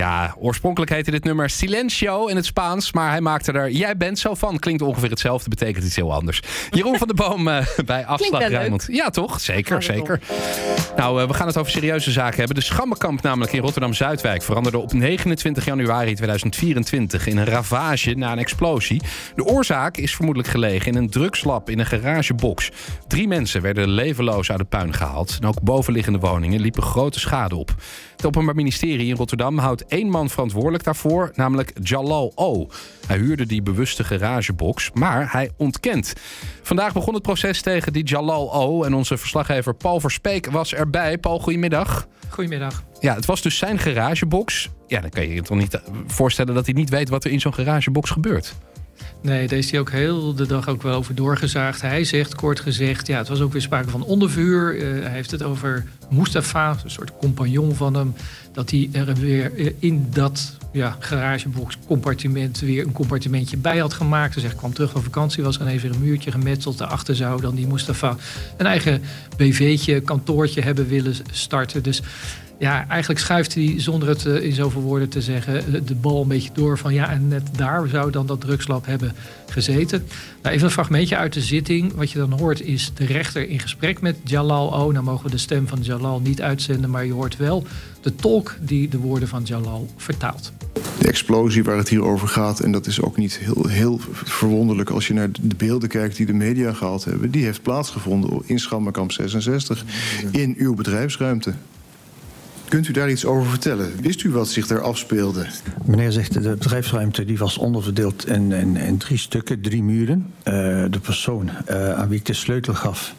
Ja, oorspronkelijk heette dit nummer Silencio in het Spaans, maar hij maakte er Jij bent zo van. Klinkt ongeveer hetzelfde, betekent iets heel anders. Jeroen van der Boom bij Afslag Rijnmond. Ja, toch? Zeker. Nou, we gaan het over serieuze zaken hebben. De Schammenkamp namelijk in Rotterdam-Zuidwijk veranderde op 29 januari 2024 in een ravage na een explosie. De oorzaak is vermoedelijk gelegen in een drugslab in een garagebox. 3 mensen werden levenloos uit het puin gehaald. En ook bovenliggende woningen liepen grote schade op. Het Openbaar Ministerie in Rotterdam houdt 1 man verantwoordelijk daarvoor, namelijk Jalal O. Hij huurde die bewuste garagebox, maar hij ontkent. Vandaag begon het proces tegen die Jalal O. En onze verslaggever Paul Verspeek was erbij. Paul, goedemiddag. Goedemiddag. Ja, het was dus zijn garagebox. Ja, dan kan je je toch niet voorstellen dat hij niet weet wat er in zo'n garagebox gebeurt. Nee, daar is hij ook heel de dag ook wel over doorgezaagd. Hij zegt, kort gezegd, het was ook weer sprake van ondervuur. Hij heeft het over Mustafa, een soort compagnon van hem. Dat hij er weer in dat garagebox compartiment weer een compartimentje bij had gemaakt. Dus hij kwam terug van vakantie, was er even een muurtje gemetseld. Daarachter zou dan die Mustafa een eigen BV'tje, kantoortje hebben willen starten. Dus ja, eigenlijk schuift hij, zonder het in zoveel woorden te zeggen, de bal een beetje door van en net daar zou dan dat drugslab hebben gezeten. Nou, even een fragmentje uit de zitting. Wat je dan hoort is de rechter in gesprek met Jalal O. Nou mogen we de stem van Jalal niet uitzenden, maar je hoort wel de tolk die de woorden van Jalal vertaalt. De explosie waar het hier over gaat, en dat is ook niet heel verwonderlijk als je naar de beelden kijkt die de media gehaald hebben, die heeft plaatsgevonden in Schammenkamp 66 in uw bedrijfsruimte. Kunt u daar iets over vertellen? Wist u wat zich daar afspeelde? Meneer zegt, de bedrijfsruimte die was onderverdeeld in 3 stukken, 3 muren. De persoon aan wie ik de sleutel gaf,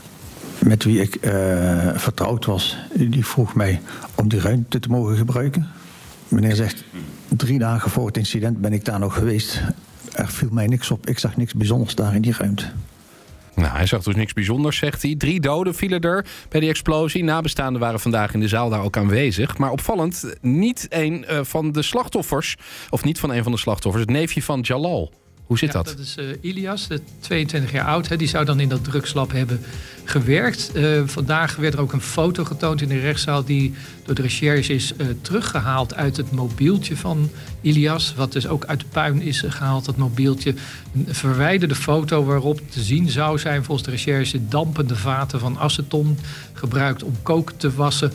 met wie ik vertrouwd was, die vroeg mij om die ruimte te mogen gebruiken. Meneer zegt, 3 dagen voor het incident ben ik daar nog geweest. Er viel mij niks op. Ik zag niks bijzonders daar in die ruimte. Nou, hij zag dus niks bijzonders, zegt hij. 3 doden vielen er bij die explosie. Nabestaanden waren vandaag in de zaal daar ook aanwezig. Maar opvallend, niet een van de slachtoffers, of niet van een van de slachtoffers, het neefje van Jalal. Hoe zit dat? Dat is Ilias, 22 jaar oud. Die zou dan in dat drugslab hebben gewerkt. Vandaag werd er ook een foto getoond in de rechtszaal die door de recherche is teruggehaald uit het mobieltje van Ilias. Wat dus ook uit de puin is gehaald, dat mobieltje. Een verwijderde foto waarop te zien zou zijn volgens de recherche dampende vaten van aceton gebruikt om kook te wassen.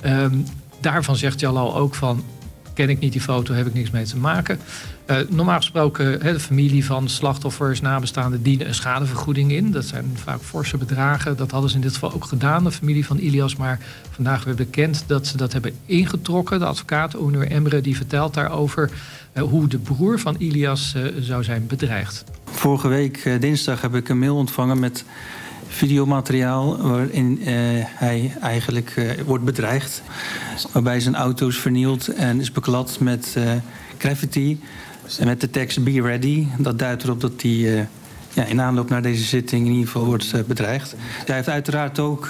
Daarvan zegt Jalal ook van, ken ik niet die foto, heb ik niks mee te maken. Normaal gesproken, de familie van slachtoffers, nabestaanden dienen een schadevergoeding in. Dat zijn vaak forse bedragen. Dat hadden ze in dit geval ook gedaan, de familie van Ilias. Maar vandaag werd bekend dat ze dat hebben ingetrokken. De advocaat Onur Emre die vertelt daarover hoe de broer van Ilias zou zijn bedreigd. Vorige week dinsdag heb ik een mail ontvangen met videomateriaal waarin hij eigenlijk wordt bedreigd. Waarbij zijn auto is vernield en is beklad met graffiti. En met de tekst Be Ready. Dat duidt erop dat hij in aanloop naar deze zitting in ieder geval wordt bedreigd. Hij heeft uiteraard ook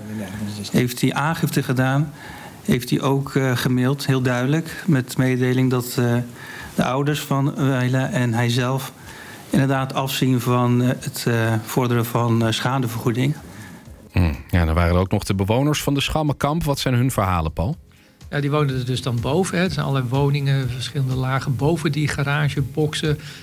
heeft hij aangifte gedaan. Heeft hij ook gemaild, heel duidelijk. Met mededeling dat de ouders van Waila en hij zelf inderdaad afzien van het vorderen van schadevergoeding. Ja, dan waren er ook nog de bewoners van de Schammenkamp. Wat zijn hun verhalen, Paul? Ja, die woonden er dus dan boven. Het zijn allerlei woningen, verschillende lagen boven die garageboxen.